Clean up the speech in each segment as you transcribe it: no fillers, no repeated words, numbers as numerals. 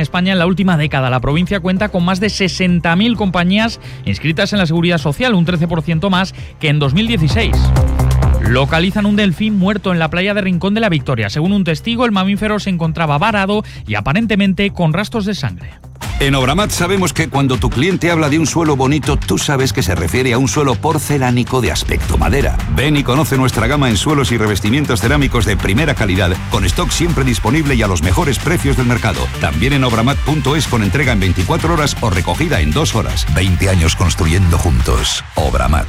España en la última década. La provincia cuenta con más de 60.000 compañías inscritas en la Seguridad Social, un 13% más que en 2016. Localizan un delfín muerto en la playa de Rincón de la Victoria. Según un testigo, el mamífero se encontraba varado y aparentemente con rastros de sangre. En Obramat sabemos que cuando tu cliente habla de un suelo bonito, tú sabes que se refiere a un suelo porcelánico de aspecto madera. Ven y conoce nuestra gama en suelos y revestimientos cerámicos de primera calidad, con stock siempre disponible y a los mejores precios del mercado. También en obramat.es, con entrega en 24 horas o recogida en 2 horas. 20 años construyendo juntos. Obramat.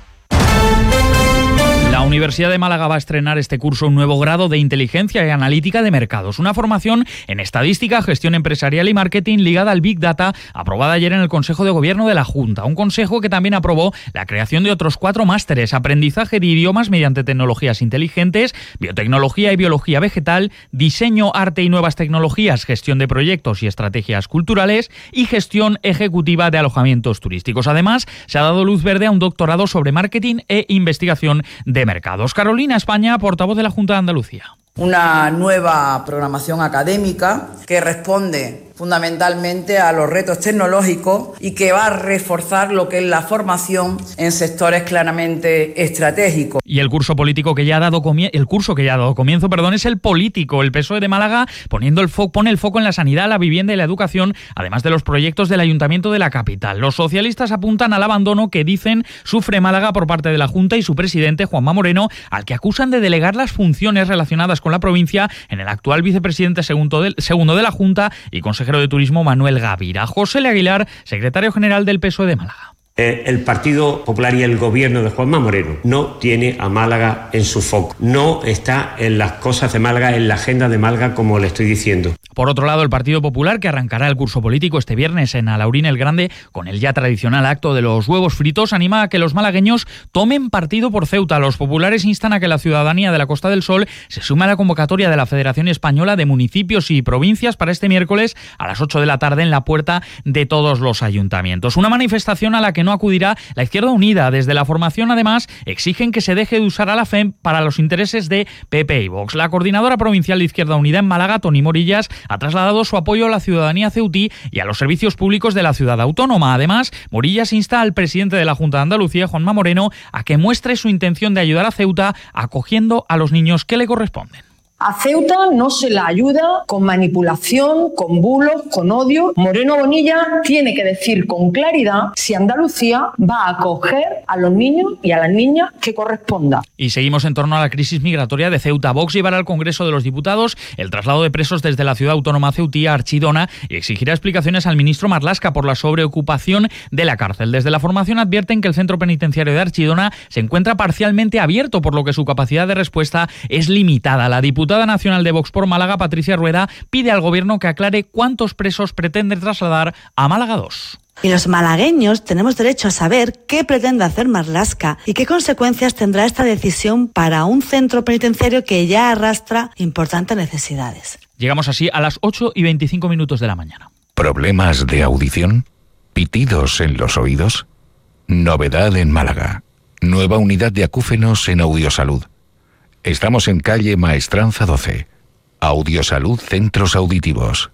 La Universidad de Málaga va a estrenar este curso un nuevo grado de Inteligencia y Analítica de Mercados, una formación en Estadística, Gestión Empresarial y Marketing ligada al Big Data, aprobada ayer en el Consejo de Gobierno de la Junta. Un consejo que también aprobó la creación de otros 4 másteres: Aprendizaje de idiomas mediante tecnologías inteligentes, Biotecnología y Biología Vegetal, Diseño, Arte y Nuevas Tecnologías, Gestión de Proyectos y Estrategias Culturales y Gestión Ejecutiva de Alojamientos Turísticos. Además, se ha dado luz verde a un doctorado sobre Marketing e Investigación de Mercados. Carolina España, portavoz de la Junta de Andalucía. Una nueva programación académica que responde fundamentalmente a los retos tecnológicos y que va a reforzar lo que es la formación en sectores claramente estratégicos. Y el curso político que ya ha dado comienzo, es el político. El PSOE de Málaga pone el foco en la sanidad, la vivienda y la educación, además de los proyectos del Ayuntamiento de la capital. Los socialistas apuntan al abandono que dicen sufre Málaga por parte de la Junta y su presidente, Juanma Moreno, al que acusan de delegar las funciones relacionadas con la provincia en el actual vicepresidente segundo de la Junta y consejero de Turismo, Manuel Gavira. José L. Aguilar, secretario general del PSOE de Málaga. El Partido Popular y el gobierno de Juanma Moreno no tiene a Málaga en su foco. No está en las cosas de Málaga, en la agenda de Málaga, como le estoy diciendo. Por otro lado, el Partido Popular, que arrancará el curso político este viernes en Alaurín el Grande con el ya tradicional acto de los huevos fritos, anima a que los malagueños tomen partido por Ceuta. Los populares instan a que la ciudadanía de la Costa del Sol se sume a la convocatoria de la Federación Española de Municipios y Provincias para este miércoles a las 8 de la tarde en la puerta de todos los ayuntamientos. Una manifestación a la que no acudirá la Izquierda Unida. Desde la formación, además, exigen que se deje de usar a la FEM para los intereses de PP y Vox. La coordinadora provincial de Izquierda Unida en Málaga, Toni Morillas, ha trasladado su apoyo a la ciudadanía ceutí y a los servicios públicos de la ciudad autónoma. Además, Morillas insta al presidente de la Junta de Andalucía, Juanma Moreno, a que muestre su intención de ayudar a Ceuta acogiendo a los niños que le corresponden. A Ceuta no se la ayuda con manipulación, con bulos, con odio. Moreno Bonilla tiene que decir con claridad si Andalucía va a acoger a los niños y a las niñas que corresponda. Y seguimos en torno a la crisis migratoria de Ceuta. Vox llevará al Congreso de los Diputados el traslado de presos desde la ciudad autónoma ceutí a Archidona y exigirá explicaciones al ministro Marlaska por la sobreocupación de la cárcel. Desde la formación advierten que el centro penitenciario de Archidona se encuentra parcialmente abierto, por lo que su capacidad de respuesta es limitada. La diputada nacional de Vox por Málaga, Patricia Rueda, pide al gobierno que aclare cuántos presos pretende trasladar a Málaga 2. Y los malagueños tenemos derecho a saber qué pretende hacer Marlaska y qué consecuencias tendrá esta decisión para un centro penitenciario que ya arrastra importantes necesidades. Llegamos así a las 8:25 de la mañana. ¿Problemas de audición? ¿Pitidos en los oídos? Novedad en Málaga. Nueva unidad de acúfenos en Audiosalud. Estamos en calle Maestranza 12. Audiosalud Centros Auditivos.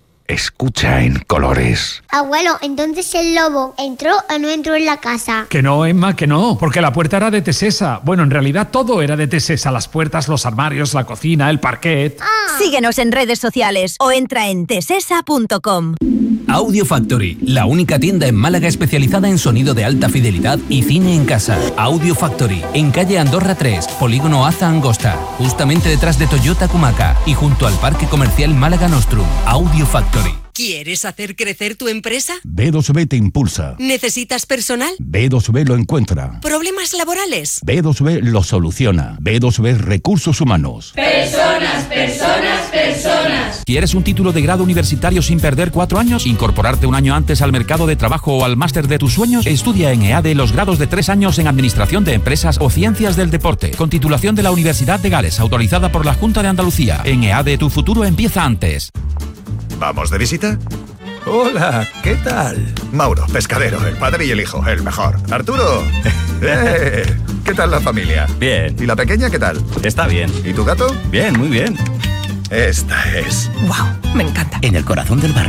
Escucha en colores. Abuelo, entonces el lobo ¿entró o no entró en la casa? Que no, Emma, que no, porque la puerta era de Tesesa. Bueno, en realidad todo era de Tesesa. Las puertas, los armarios, la cocina, el parquet. Síguenos en redes sociales o entra en tesesa.com. Audio Factory, la única tienda en Málaga especializada en sonido de alta fidelidad y cine en casa. Audio Factory, en calle Andorra 3, polígono Aza Angosta, justamente detrás de Toyota Kumaca y junto al Parque Comercial Málaga Nostrum. Audio Factory. ¿Quieres hacer crecer tu empresa? B2B te impulsa. ¿Necesitas personal? B2B lo encuentra. ¿Problemas laborales? B2B lo soluciona. B2B Recursos Humanos. Personas, personas, personas. ¿Quieres un título de grado universitario sin perder 4 años? ¿Incorporarte un año antes al mercado de trabajo o al máster de tus sueños? Estudia en EADE los grados de 3 años en Administración de Empresas o Ciencias del Deporte, con titulación de la Universidad de Gales, autorizada por la Junta de Andalucía. En EADE tu futuro empieza antes. ¿Vamos de visita? Hola, ¿qué tal? Mauro, pescadero, el padre y el hijo, el mejor. Arturo, ¿qué tal la familia? Bien. ¿Y la pequeña qué tal? Está bien. ¿Y tu gato? Bien, muy bien. Esta es... ¡Wow! Me encanta. En el corazón del barrio.